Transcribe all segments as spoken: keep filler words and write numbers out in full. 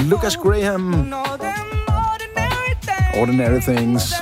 Lucas Graham. Ordinary Things.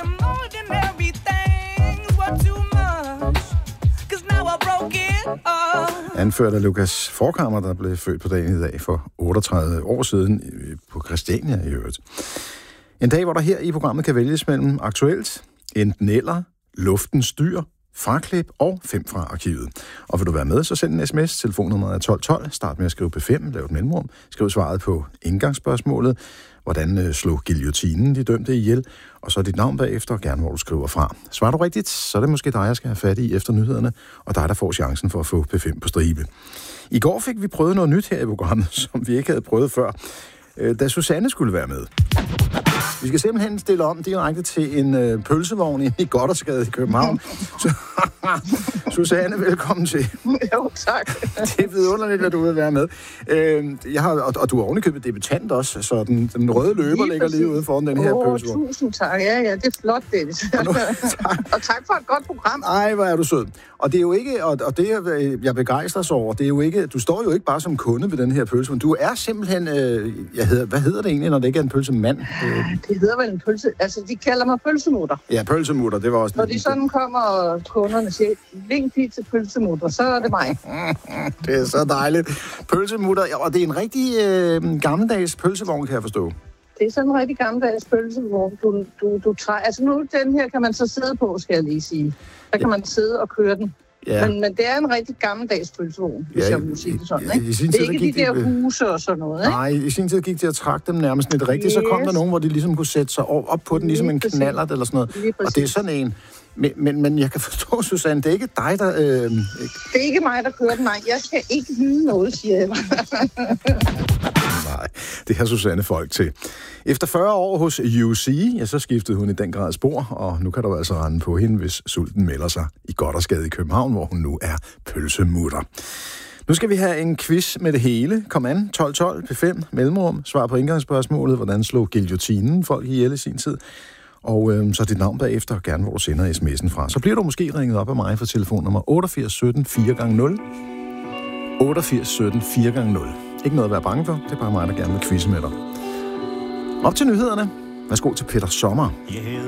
Anført af Lucas Forkammer, der blev født på dagen i dag for otteogtredive år siden på Christiania i øvrigt. En dag, hvor der her i programmet kan vælges mellem aktuelt, enten eller, luftens dyr, fraklip og fem fra arkivet. Og vil du være med, så send en sms. Telefonnummeret er tolv tolv. Start med at skrive P fem, lav et mellemrum. Skriv svaret på indgangsspørgsmålet. Hvordan øh, slog guillotinen de dømte ihjel? Og så dit navn bagefter, og gerne hvor du skriver fra. Svarer du rigtigt, så er det måske dig, jeg skal have fat i efter nyhederne, og dig, der får chancen for at få P fem på stribe. I går fik vi prøvet noget nyt her i programmet, som vi ikke havde prøvet før, øh, da Susanne skulle være med. Vi skal simpelthen stille om direkte til en øh, pølsevogn inde i Gothersgade i København. Så, Susanne, velkommen til. Jo, tak. Det er vidunderligt, at du vil være med. Øh, jeg har, og, og du er ovenikøbet debutant også, så den, den røde løber lige ligger lige ude foran den her oh, pølsevogn. Tusind tak. Ja, ja, det er flot, Dennis. Og, nu, tak. og tak for et godt program. Ej, hvor er du sød. Og det er jo ikke, og, og det jeg begejstrer sig over, det er jo ikke, du står jo ikke bare som kunde ved den her pølsevogn. Du er simpelthen, øh, jeg hedder, hvad hedder det egentlig, når det ikke er en pølsemand? Øh, det hedder vel en pølse, altså de kalder mig pølsemutter. Ja, pølsemutter, det var også... Når de sådan kommer, og kunderne siger, vink lige til pølsemutter, så er det mig. Det er så dejligt. Pølsemutter, og det er en rigtig øh, gammeldags pølsevogn, kan jeg forstå. Det er sådan en rigtig gammeldags pølsevogn, du, du, du træder. Altså nu, den her kan man så sidde på, skal jeg lige sige. Der kan ja. man sidde og køre den. Ja. Men, men det er en rigtig gammeldags pølsevogn, hvis ja, jeg må sige det sådan, ikke? I, i det er ikke de der det, huse og sådan noget, ikke? Nej, i sin tid gik det at trække dem nærmest lidt rigtigt. Yes. Så kom der nogen, hvor de ligesom kunne sætte sig op på den, ligesom lige en præcis. knallert eller sådan noget. Og det er sådan en. Men, men, men jeg kan forstå, Susanne, det er ikke dig, der... Øh, ikke... Det er ikke mig, der kører den, nej. Jeg skal ikke vide noget, siger jeg. Nej, det har Susanne folk til. Efter fyrre år hos U C, ja, så skiftede hun i den grad spor, og nu kan du altså rende på hende, hvis sulten melder sig i Gothersgade i København, hvor hun nu er pølsemutter. Nu skal vi have en quiz med det hele. Kom an, tolv tolv, P fem, mellemrum, svar på indgangsspørgsmålet, hvordan slog guillotinen folk ihjel i sin tid. Og øh, så dit navn bagefter, og gerne hvor du sender sms'en fra. Så bliver du måske ringet op af mig for telefonnummer otteogfirs sytten fire gange nul. otteogfirs sytten fire gange nul. Ikke noget at være bange for, det er bare mig, der gerne vil quizze med dig. Op til nyhederne. Værsgo til Peter Sommer.